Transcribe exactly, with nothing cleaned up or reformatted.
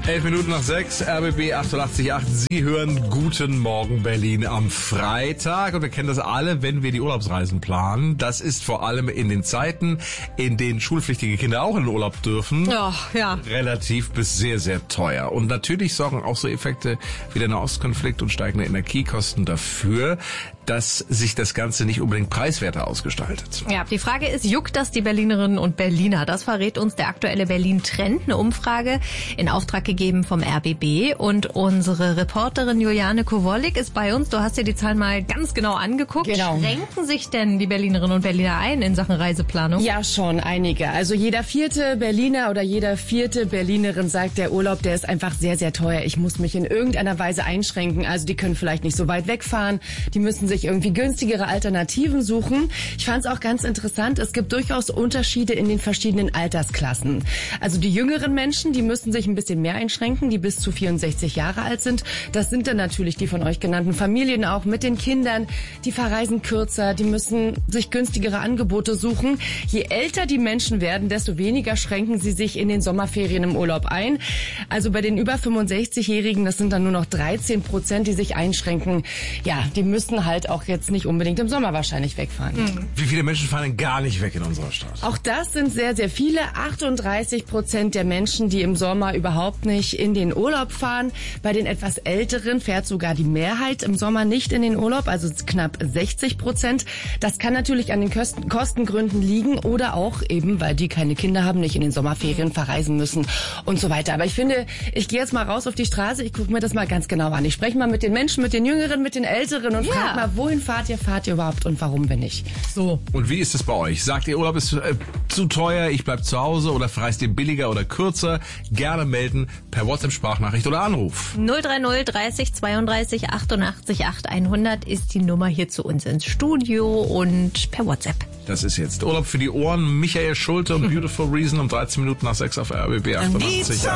Elf Minuten nach sechs, R B B achtundachtzig Komma acht. Sie hören Guten Morgen Berlin am Freitag. Und wir kennen das alle, wenn wir die Urlaubsreisen planen. Das ist vor allem in den Zeiten, in denen schulpflichtige Kinder auch in den Urlaub dürfen, ja, ja. relativ bis sehr, sehr teuer. Und natürlich sorgen auch so Effekte wie der Nahostkonflikt und steigende Energiekosten dafür, dass sich das Ganze nicht unbedingt preiswerter ausgestaltet. Ja, die Frage ist, juckt das die Berlinerinnen und Berliner? Das verrät uns der aktuelle Berlin-Trend, eine Umfrage in Auftrag gegeben vom R B B. Und unsere Reporterin Juliane Kowalik ist bei uns. Du hast dir die Zahlen mal ganz genau angeguckt. Genau. Schränken sich denn die Berlinerinnen und Berliner ein in Sachen Reiseplanung? Ja, schon einige. Also jeder vierte Berliner oder jeder vierte Berlinerin sagt, der Urlaub, der ist einfach sehr, sehr teuer. Ich muss mich in irgendeiner Weise einschränken. Also die können vielleicht nicht so weit wegfahren. Die müssen sich irgendwie günstigere Alternativen suchen. Ich fand es auch ganz interessant. Es gibt durchaus Unterschiede in den verschiedenen Altersklassen. Also die jüngeren Menschen, die müssen sich ein bisschen mehr einschränken, die bis zu vierundsechzig Jahre alt sind. Das sind dann natürlich die von euch genannten Familien auch mit den Kindern. Die verreisen kürzer, die müssen sich günstigere Angebote suchen. Je älter die Menschen werden, desto weniger schränken sie sich in den Sommerferien im Urlaub ein. Also bei den über fünfundsechzigjährigen, das sind dann nur noch dreizehn Prozent, die sich einschränken. Ja, die müssen halt auch jetzt nicht unbedingt im Sommer wahrscheinlich wegfahren. Mhm. Wie viele Menschen fahren denn gar nicht weg in unserer Stadt? Auch das sind sehr, sehr viele. achtunddreißig Prozent der Menschen, die im Sommer überhaupt nicht in den Urlaub fahren. Bei den etwas Älteren fährt sogar die Mehrheit im Sommer nicht in den Urlaub, also knapp sechzig Prozent. Das kann natürlich an den Kosten, Kostengründen liegen oder auch eben, weil die keine Kinder haben, nicht in den Sommerferien verreisen müssen und so weiter. Aber ich finde, ich gehe jetzt mal raus auf die Straße, ich gucke mir das mal ganz genau an. Ich spreche mal mit den Menschen, mit den Jüngeren, mit den Älteren und ja. frage mal, wohin fahrt ihr, fahrt ihr überhaupt und warum, wenn nicht? So. Und wie ist es bei euch? Sagt ihr, Urlaub ist äh, zu teuer, ich bleib zu Hause oder verreist ihr billiger oder kürzer? Gerne melden per WhatsApp-Sprachnachricht oder Anruf. null drei null dreißig zweiunddreißig achtundachtzig acht hundert ist die Nummer hier zu uns ins Studio und per WhatsApp. Das ist jetzt Urlaub für die Ohren. Michael Schulte und Beautiful Reason um dreizehn Minuten nach sechs auf R B B achtundachtzig.